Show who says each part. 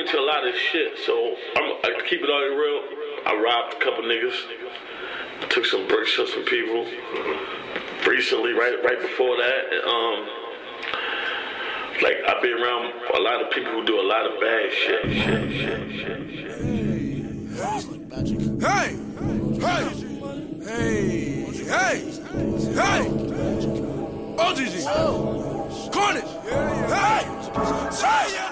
Speaker 1: into a lot of shit, so I keep it all real. I robbed a couple niggas, took some bricks from some people. Recently, right before that, like I've been around a lot of people who do a lot of bad shit.
Speaker 2: Hey! OGG! Carnage! Hey!